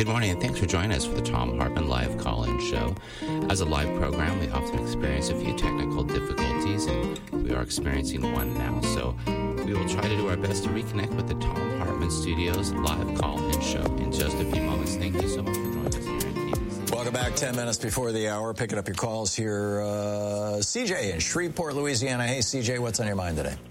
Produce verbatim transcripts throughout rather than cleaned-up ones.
Good morning, and thanks for joining us for the Thom Hartmann Live Call-In Show. As a live program, we often experience a few technical difficulties, and we are experiencing one now. So we will try to do our best to reconnect with the Thom Hartmann Studios Live Call-In Show in just a few moments. Thank you so much for joining us here at K B C. Welcome back. Ten minutes before the hour, picking up your calls here. Uh, C J in Shreveport, Louisiana. Hey, C J, what's on your mind today?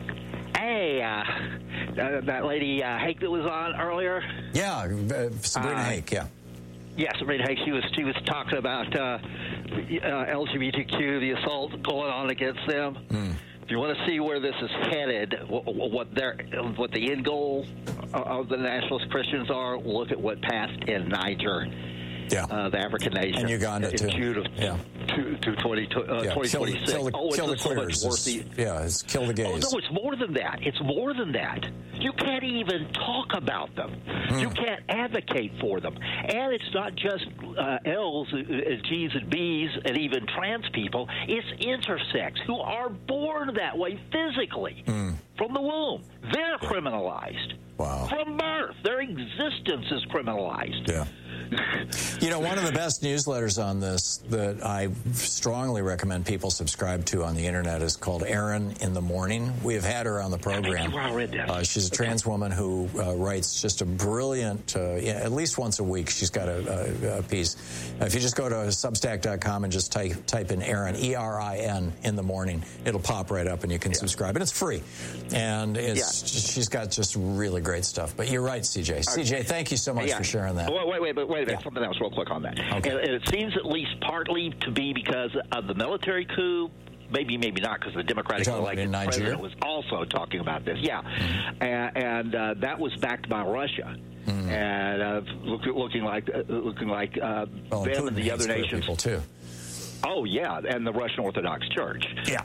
Hey, uh, uh, that lady uh, Hake that was on earlier. Yeah, uh, Sabrina uh, Hake. Yeah. Yeah, Sabrina Hake. She was she was talking about uh, uh, L G B T Q, the assault going on against them. Mm. If you want to see where this is headed, what, what their what the end goal of the nationalist Christians are, look at what passed in Niger. Yeah, uh, the African nation. And Uganda, in too. June of yeah. to, to twenty, uh, yeah. twenty twenty-six. Kill, kill the, oh, kill the so quitters. much the, yeah, it's kill the gays. Oh, no, it's more than that. It's more than that. You can't even talk about them. Hmm. You can't advocate for them. And it's not just uh, L's, uh, G's, and B's, and even trans people. It's intersex who are born that way physically hmm. from the womb. They're criminalized. Wow. From birth. Their existence is criminalized. Yeah. You know, one of the best newsletters on this that I strongly recommend people subscribe to on the internet is called Aaron in the Morning. We have had her on the program. I read that. Uh, she's a trans woman who uh, writes just a brilliant, uh, yeah, at least once a week, she's got a, a, a piece. Uh, if you just go to substack dot com and just type, type in Aaron, E R I N, in the morning, it'll pop right up and you can yeah. subscribe. And it's free. And it's, yeah. she's got just really great stuff. But you're right, C J. Okay. C J, thank you so much yeah. for sharing that. Wait, wait, wait, wait a minute. Yeah. Something else real quick on that. Okay. And, and it seems at least partly to be because of the military coup. Maybe, maybe not, because the Democratic elected president was also talking about this. Yeah, mm-hmm. and, and uh, that was backed by Russia, mm-hmm. and uh, look, looking like uh, looking like uh, well, them Putin and the other nations. People too. Oh yeah, and the Russian Orthodox Church. Yeah,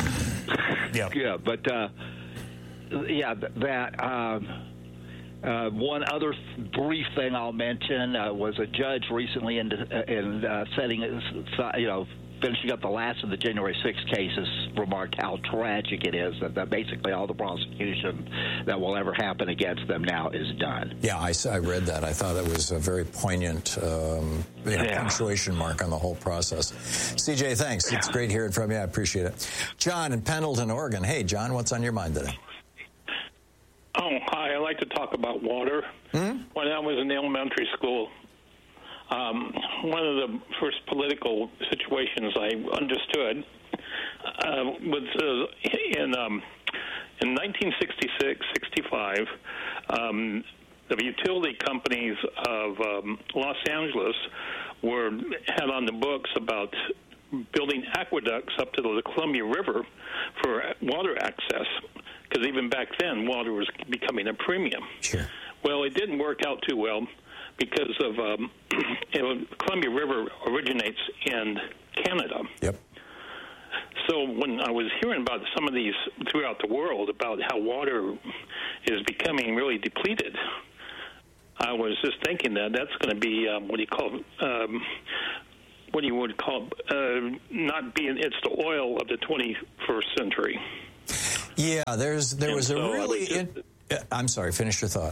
yeah, yeah. But uh, yeah, that. Um, Uh, one other brief thing I'll mention uh, was a judge recently in, uh, in uh, setting, uh, you know, finishing up the last of the January sixth cases, remarked how tragic it is that, that basically all the prosecution that will ever happen against them now is done. Yeah, I, I read that. I thought it was a very poignant um, you know, yeah. punctuation mark on the whole process. C J, thanks. Yeah. It's great hearing from you. I appreciate it. John in Pendleton, Oregon. Hey, John, what's on your mind today? Oh, hi. I'd like to talk about water. Mm-hmm. When I was in elementary school, um, one of the first political situations I understood uh, was uh, in um, in nineteen sixty-six sixty-five, um, the utility companies of um, Los Angeles were had on the books about building aqueducts up to the Columbia River for water access. Because even back then, water was becoming a premium. Sure. Well, it didn't work out too well because of um, you know, Columbia River originates in Canada. Yep. So when I was hearing about some of these throughout the world about how water is becoming really depleted, I was just thinking that that's going to be um, what do you call um, what do you would call uh, not being it's the oil of the twenty-first century. Yeah, there's there and was a so really. Just, in, I'm sorry. Finish your thought.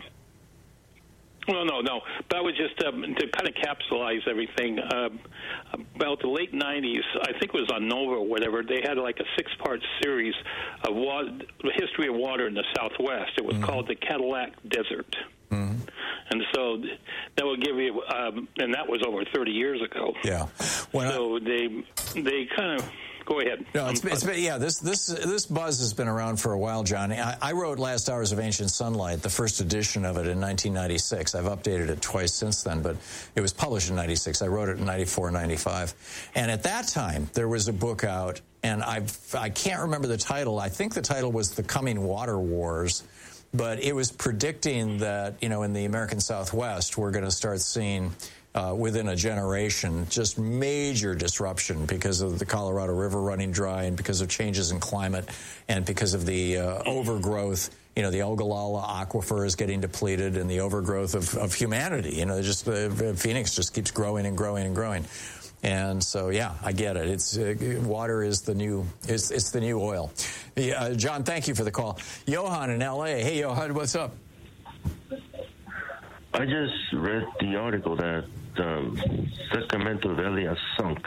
No, no, no. But I was just um, to kind of capsulize everything. Uh, about the late nineties, I think it was on Nova or whatever. They had like a six-part series of water, the history of water in the Southwest. It was mm-hmm. called the Cadillac Desert. Mm-hmm. And so that will give you, um, and that was over thirty years ago. Yeah. When so I, they they kind of. Go ahead. No, it's, it's been, yeah, this this this buzz has been around for a while, John. I, I wrote Last Hours of Ancient Sunlight, the first edition of it, in nineteen ninety-six. I've updated it twice since then, but it was published in ninety-six. I wrote it in ninety-four, ninety-five. And at that time, there was a book out, and I've, I can't remember the title. I think the title was The Coming Water Wars. But it was predicting that, you know, in the American Southwest, we're going to start seeing... Uh, within a generation, just major disruption because of the Colorado River running dry and because of changes in climate and because of the uh, overgrowth. You know, the Ogallala aquifer is getting depleted and the overgrowth of, of humanity. You know, just uh, Phoenix just keeps growing and growing and growing. And so, yeah, I get it. It's uh, water is the new is it's the new oil. Uh, John, thank you for the call. Johan in L A. Hey, Johan, what's up? I just read the article that um, Sacramento Valley has sunk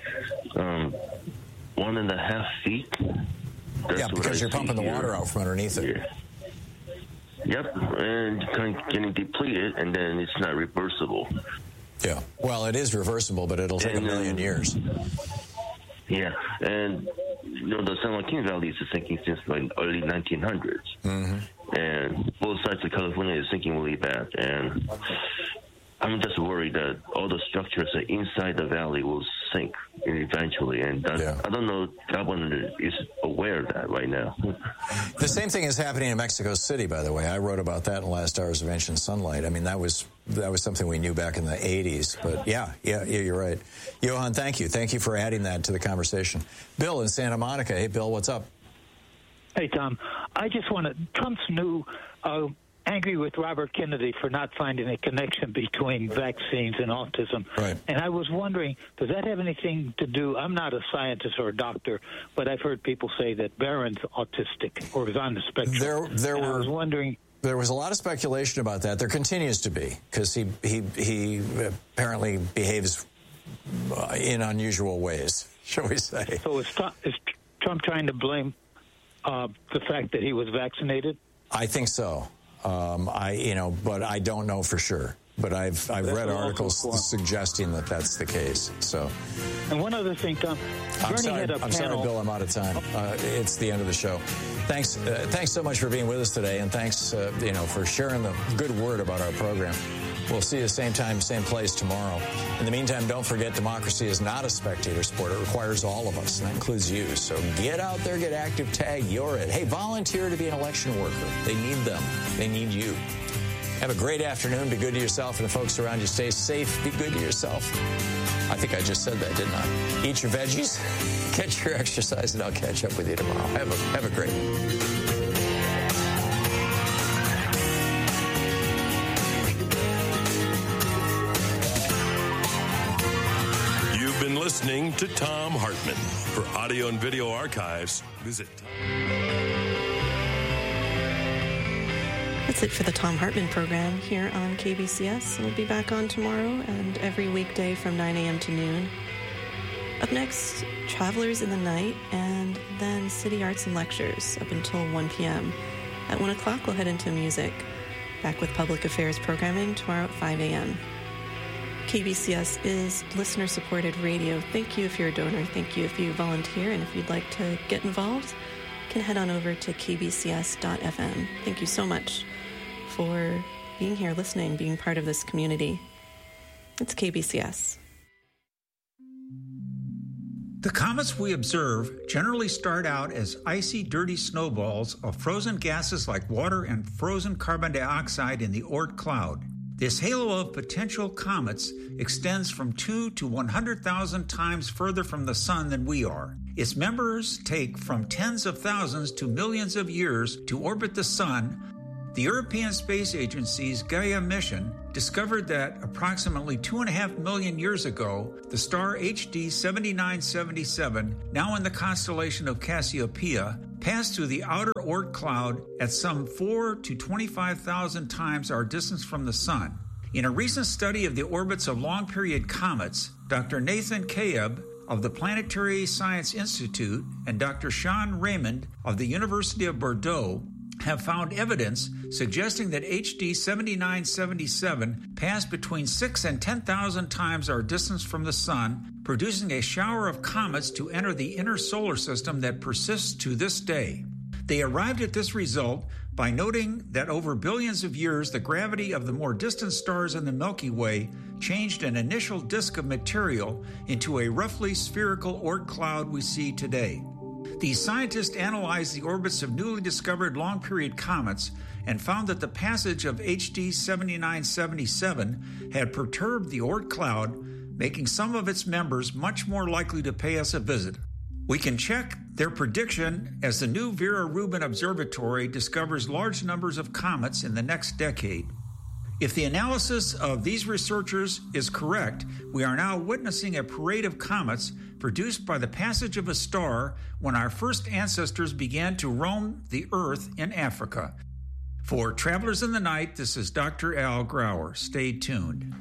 um, one and a half feet. That's yeah, because you're pumping the here. water out from underneath it. Yeah. Yep, and kind of getting depleted, and then it's not reversible. Yeah, well, it is reversible, but it'll take and, a million um, years. Yeah, and you know the San Joaquin Valley is sinking since like early nineteen hundreds, mm-hmm. and both sides of California is sinking really bad, and I'm just worried that all the structures inside the valley will sink eventually, and that, yeah. I don't know if the government is aware of that right now. The same thing is happening in Mexico City, by the way. I wrote about that in Last Hours of Ancient Sunlight. I mean, that was that was something we knew back in the eighties, but yeah, yeah, yeah, you're right. Johan, thank you. Thank you for adding that to the conversation. Bill in Santa Monica. Hey, Bill, what's up? Hey, Tom. I just want to, Trump's new... Uh, angry with Robert Kennedy for not finding a connection between vaccines and autism. Right. And I was wondering, does that have anything to do, I'm not a scientist or a doctor, but I've heard people say that Barron's autistic or is on the spectrum. There, there were, I was wondering... There was a lot of speculation about that. There continues to be, because he, he, he apparently behaves in unusual ways, shall we say. So is Trump, is Trump trying to blame uh, the fact that he was vaccinated? I think so. Um, I, you know, but I don't know for sure. But I've I've that's read articles cool. suggesting that that's the case. So, and one other thing, Tom. I'm Bernie sorry, had a I'm panel. sorry, Bill. I'm out of time. Uh, it's the end of the show. Thanks, uh, thanks so much for being with us today, and thanks, uh, you know, for sharing the good word about our program. We'll see you same time, same place tomorrow. In the meantime, don't forget, democracy is not a spectator sport. It requires all of us, and that includes you. So get out there, get active, tag, you're it. Hey, volunteer to be an election worker. They need them. They need you. Have a great afternoon. Be good to yourself and the folks around you. Stay safe. Be good to yourself. I think I just said that, didn't I? Eat your veggies, get your exercise, and I'll catch up with you tomorrow. Have a, have a great one. Listening to Thom Hartmann. For audio and video archives, visit That's it for the Thom Hartmann program here on K B C S. We'll be back on tomorrow and every weekday from nine a.m. to noon. Up next, Travelers in the Night, and then City Arts and Lectures up until one p.m. At one o'clock, we'll head into music. Back with Public Affairs programming tomorrow at five a.m. K B C S is listener-supported radio. Thank you if you're a donor. Thank you if you volunteer. And if you'd like to get involved, you can head on over to k b c s dot f m. Thank you so much for being here, listening, being part of this community. It's K B C S. The comets we observe generally start out as icy, dirty snowballs of frozen gases like water and frozen carbon dioxide in the Oort cloud. This halo of potential comets extends from two to one hundred thousand times further from the sun than we are. Its members take from tens of thousands to millions of years to orbit the sun. The European Space Agency's Gaia mission discovered that approximately two and a half million years ago, the star H D seventy-nine seventy-seven, now in the constellation of Cassiopeia, passed through the outer Oort cloud at some four to twenty-five thousand times our distance from the sun. In a recent study of the orbits of long-period comets, Doctor Nathan Kaeb of the Planetary Science Institute and Doctor Sean Raymond of the University of Bordeaux have found evidence suggesting that H D seventy-nine seventy-seven passed between six and ten thousand times our distance from the sun, producing a shower of comets to enter the inner solar system that persists to this day. They arrived at this result by noting that over billions of years, the gravity of the more distant stars in the Milky Way changed an initial disk of material into a roughly spherical Oort cloud we see today. These scientists analyzed the orbits of newly discovered long-period comets and found that the passage of H D seventy-nine seventy-seven had perturbed the Oort cloud, making some of its members much more likely to pay us a visit. We can check their prediction as the new Vera Rubin Observatory discovers large numbers of comets in the next decade. If the analysis of these researchers is correct, we are now witnessing a parade of comets produced by the passage of a star when our first ancestors began to roam the earth in Africa. For Travelers in the Night, this is Doctor Al Grauer. Stay tuned.